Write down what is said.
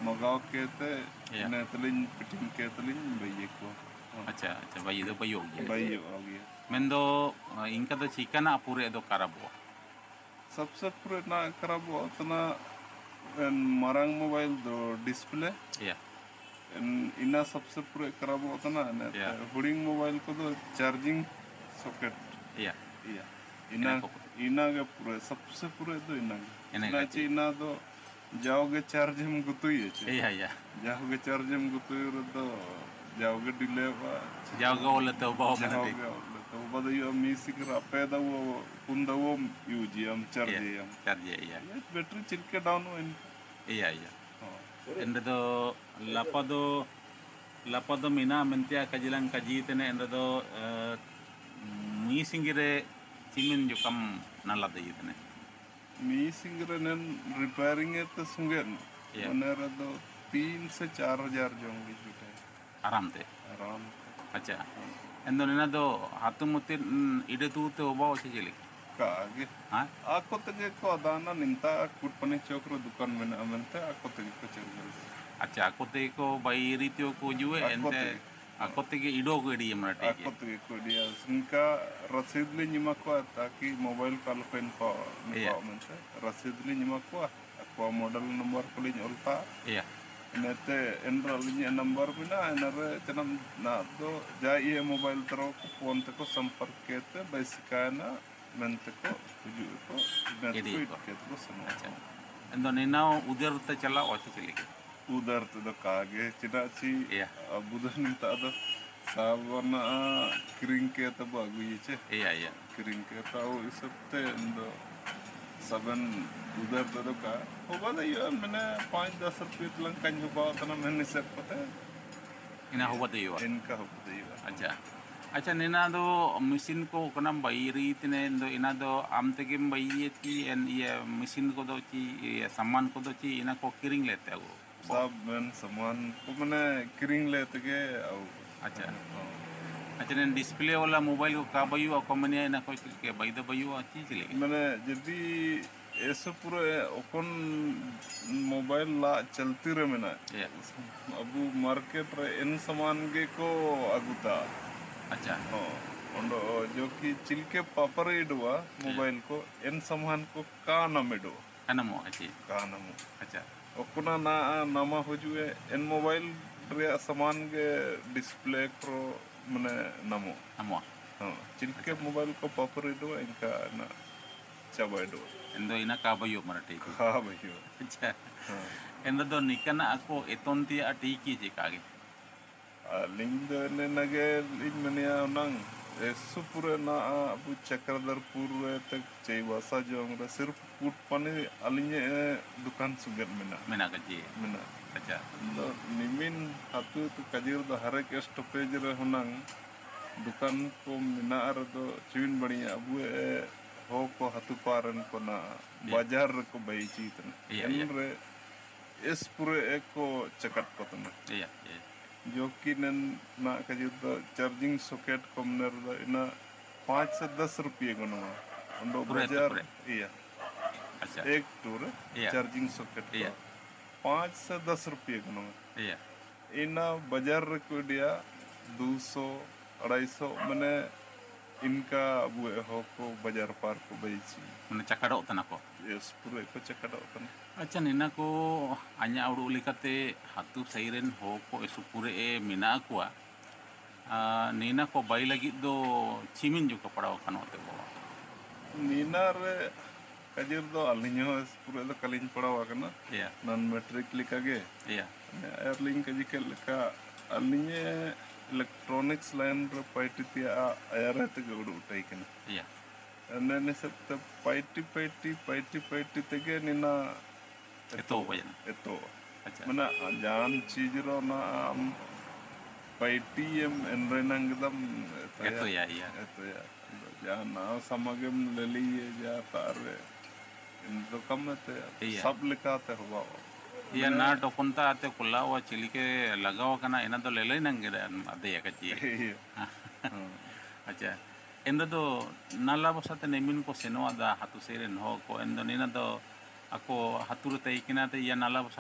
मगाव केते नेतलिन पिटिंग केतलिन बइये को अच्छा अच्छा bayi do bayo gi बइये हो गया mendo inka do chikana apure do karabo सबसे पुराना खराब उतना मरंग मोबाइल दो डिस्प्ले ya इना सबसे पूरे खराब होता ना हुडिंग मोबाइल को तो charging socket ya iya ina के पूरे सबसे पूरे तो इना ची इना तो जाओगे चार्ज हम गुतुई है iya ya जाओगे चार्ज हम गुतुई तो जाओगे डिले बा jago ole to bawo mana de जाओगे तो बड़ा यो म्यूजिक रापे दा वो पुंदा वो यूज हम चार्ज हम charge ya बैटरी चिलके डाउन हो इन iya iya ende do lapado mina mentia kajilan kaji tene ende do mi singire cimin jukam nala de tene music run repairing है तो सुंगन मनेरा तो 3 से 4,000 जोंगी जुटे aram te आराम acha endo nina do hatumutir ide tu te obaw se jeli का आगे ha ako तके को दाना निंता कुटपने चौकरो दुकान में अमनते ako तके को चल गए acha akote ko bairi tio ko juwe ente akote ke ido ko edi amra te ako तके को दिया उनका रसीद ले निमा को ताकि मोबाइल कॉल पेन को निका अमनते रसीद ले निमा को ako मॉडल नंबर को ले उल्टा iya नेते एनरोल नी नंबर बिना एनरे चनम ना तो जा ये मोबाइल तरो को फोन तको संपर्क केते बेसिकाना मेंते को जुजु को नेते को सनो acha endo nina uder te chala oche cheli उधर तो कागे चिनाची iya बुधन निंता तो सावना क्रिंग के तो बागुई चे iya iya क्रिंग के तो इस सबते इंदो सबन उधर तो का होगा तो ये मैंने 5-10 रुपये तलंग कंजू पाव तना मैंने सब पता ina hobate yo इनका होगा तो ये acha acha nina do mesin ko kanam bairi tine endo ina do am tegem bayeti en ye mesin ko do chi saman ko do chi ina ko kiring lete ago सब मन सामान को मैंने क्रिंग लेते के acha acha nen display wala mobile ko ka bayu ko mania ina ko ke bayda bayu achi chile मैंने यदि ऐसे पूरे ओपन मोबाइल ला चलती रहे मैंने ya अब मार्केट रे इन सामान के को अगुता acha ओंडो जो कि चिलके पापर इडवा मोबाइल को इन सामान को का नाम इडो anamo achi का नाम acha ओकुना ना नामा हो जुए इन मोबाइल रे सामान के डिस्प्ले को मने नामो amo चिलके मोबाइल को पापर इडवा इनका ना चाबा इडो endo ina ka bayu marate हाँ भैया acha endo do nikana ako etonti ati ki je kage लिंग ने नगे लिंग मनिया नंग ऐसो पूरे ना अबु चक्रधरपुर तक चैवासा जोंग सिर्फ कूट पाने अलिंगे दुकान सुगत mena kaji मिना acha तो निमिन हाथु तो कजीर तो हर एक स्टॉपेज रे हुनंग दुकान को मिना अर तो चिविन बढ़िया अबु हो को हाथु पारन को ना बाजार को बेची तन रे इस पूरे एक को चकट को तन iya iya जो कि नन ना कजी तो चार्जिंग सॉकेट कमनर इना 5 से 10 रुपये को ना उनको बाजार iya acha एक टूर चार्जिंग सॉकेट iya 5 से 10 रुपये को ना iya इना बाजार को दिया 200-250 मैंने इनका वो हो को बाजार पार को बेची mena cakado tanako इस पूरे को चकड़ा तन acha nina ko anya udu likate hatu sairen ho ko esupure e mina kwa nina ko bai lagi do chimin jo kapadaw kanote bo Neena रे कजीर दो अलिño इस पूरे तो कलिñ पड़ा वाकना iya नॉन मैट्रिक लिखा गे iya एयरलिंक कजी के लिखा अलिñe इलेक्ट्रॉनिक्स लाइन रे पाइटिया आयारत के उड़ उठाई कना iya ने सब त पाइटी तके निना eto bayana एतो acha मना जान चीज रो ना पाइटी एम एनरेनंगदम eto ya iya एतो या जान ना समगम लली जा तारे इन तो कम ते सब लिखाते हुआ iya na dokunta ate kulawa chilike lagaw kana ina do lelay nangida ade ya kaji acha endo do nala bosate nemin ko seno ada hatu seren ho ko endo nina do ako hatur tay kinate ya nala